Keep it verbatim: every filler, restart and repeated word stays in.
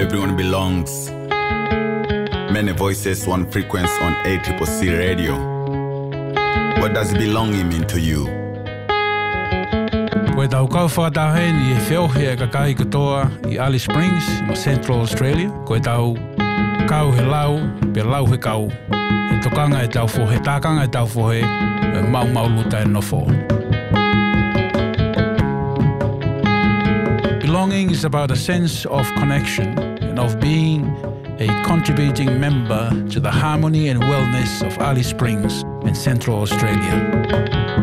everyone belongs. Many voices, one frequency on A C C C radio. What does belonging mean to you? Koe tau kau whakatahen i e whiohe e kakai katoa i Alice Springs, ma Central Australia. Koe tau kau he lau, pe lau he kau. He tokanga e tau whohe, tākanga e tau whohe, e mau mau luta e nofo. Belonging is about a sense of connection and of being a contributing member to the harmony and wellness of Alice Springs and Central Australia.